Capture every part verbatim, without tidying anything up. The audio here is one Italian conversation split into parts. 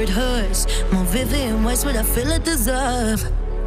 hurts more vivid in ways what I feel it deserve.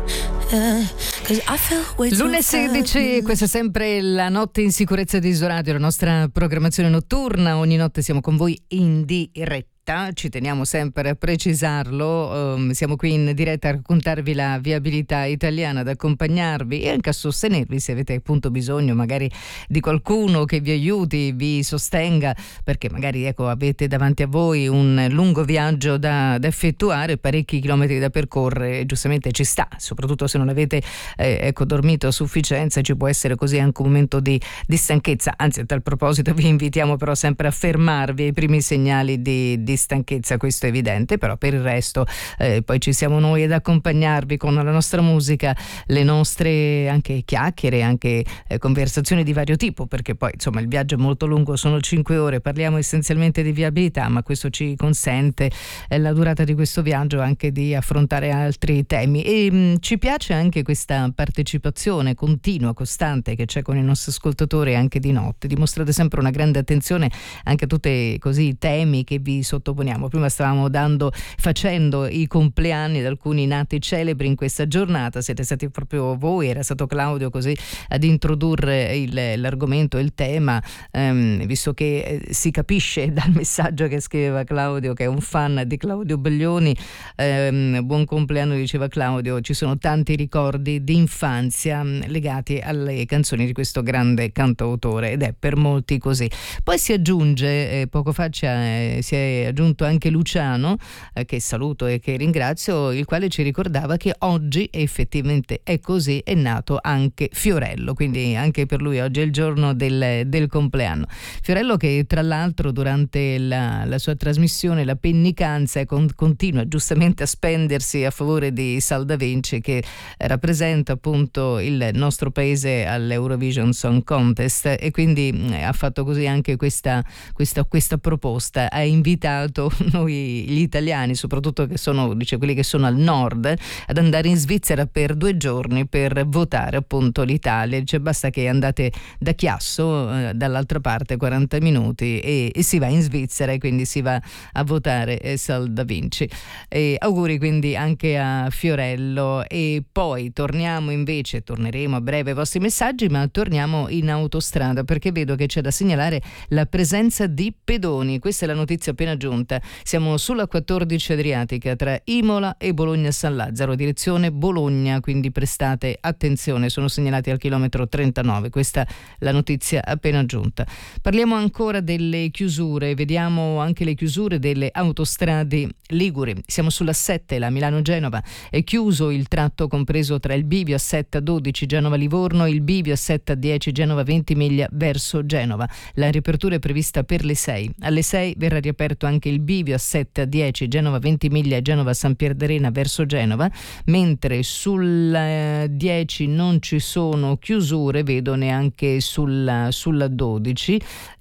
Lunes sedici, questa è sempre la notte in sicurezza di Isoradio, la nostra programmazione notturna. Ogni notte siamo con voi in diretta. Ci teniamo sempre a precisarlo, um, siamo qui in diretta a raccontarvi la viabilità italiana, ad accompagnarvi e anche a sostenervi se avete appunto bisogno magari di qualcuno che vi aiuti, vi sostenga, perché magari ecco avete davanti a voi un lungo viaggio da, da effettuare, parecchi chilometri da percorrere e giustamente ci sta, soprattutto se non avete eh, ecco dormito a sufficienza, ci può essere così anche un momento di, di stanchezza. Anzi, a tal proposito vi invitiamo però sempre a fermarvi ai primi segnali di, di stanchezza, questo è evidente, però per il resto eh, poi ci siamo noi ad accompagnarvi con la nostra musica, le nostre anche chiacchiere, anche eh, conversazioni di vario tipo, perché poi insomma il viaggio è molto lungo, sono cinque ore, parliamo essenzialmente di viabilità, ma questo ci consente eh, la durata di questo viaggio anche di affrontare altri temi e mh, ci piace anche questa partecipazione continua, costante che c'è con i nostri ascoltatori anche di notte. Dimostrate sempre una grande attenzione anche a tutti così i temi che vi sottoponiamo. Prima stavamo dando facendo i compleanni ad alcuni nati celebri in questa giornata, siete stati proprio voi, era stato Claudio così ad introdurre il, l'argomento, il tema, ehm, visto che eh, si capisce dal messaggio che scriveva Claudio che è un fan di Claudio Baglioni. ehm, buon compleanno, diceva Claudio, ci sono tanti ricordi di infanzia mh, legati alle canzoni di questo grande cantautore ed è per molti così. Poi si aggiunge, eh, poco fa ci ha, si è aggiunto anche Luciano, eh, che saluto e che ringrazio, il quale ci ricordava che oggi effettivamente è così, è nato anche Fiorello, quindi anche per lui oggi è il giorno del, del compleanno. Fiorello che tra l'altro durante la, la sua trasmissione La Pennicanza con, continua giustamente a spendersi a favore di Sal da Vinci, che rappresenta appunto il nostro paese all'Eurovision Song Contest, e quindi mh, ha fatto così anche questa, questa, questa proposta, ha invitato noi gli italiani, soprattutto che sono, dice, quelli che sono al nord, ad andare in Svizzera per due giorni per votare appunto l'Italia. Dice basta che andate da Chiasso, eh, dall'altra parte quaranta minuti e, e si va in Svizzera e quindi si va a votare eh, Sal da Vinci. E auguri quindi anche a Fiorello. E poi torniamo invece, torneremo a breve ai vostri messaggi, ma torniamo in autostrada perché vedo che c'è da segnalare la presenza di pedoni. Questa è la notizia appena giunta. Siamo sulla quattordici Adriatica tra Imola e Bologna San Lazzaro, direzione Bologna, quindi prestate attenzione, sono segnalati al chilometro trentanove. Questa è la notizia appena giunta. Parliamo ancora delle chiusure, vediamo anche le chiusure delle autostrade liguri. Siamo sulla sette, la Milano-Genova, è chiuso il tratto compreso tra il bivio a sette a dodici Genova-Livorno e il bivio a sette a dieci Genova-Ventimiglia verso Genova. La riapertura è prevista per le sei. Alle sei verrà riaperto anche il bivio a sette a dieci Genova-Ventimiglia e Genova-San Pierdarena verso Genova, mentre sul dieci non ci sono chiusure, vedo neanche sulla, sulla dodici,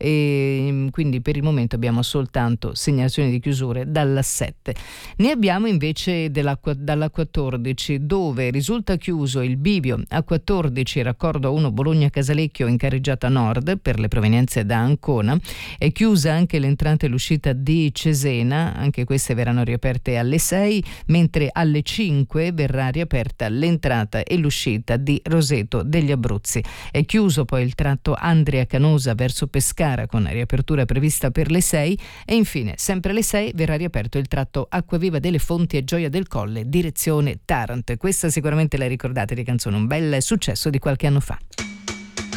e quindi per il momento abbiamo soltanto segnalazioni di chiusure dalla sette. Ne abbiamo invece della, dalla quattordici, dove risulta chiuso il bivio a quattordici raccordo uno Bologna-Casalecchio in carreggiata nord per le provenienze da Ancona. È chiusa anche l'entrata e l'uscita di Cesena, anche queste verranno riaperte alle sei, mentre alle cinque verrà riaperta l'entrata e l'uscita di Roseto degli Abruzzi. È chiuso poi il tratto Andria-Canosa verso Pescara con riapertura prevista per le sei e infine sempre alle sei verrà riaperto il tratto Acquaviva delle Fonti e Gioia del Colle direzione Taranto. Questa sicuramente la ricordate di canzone, un bel successo di qualche anno fa.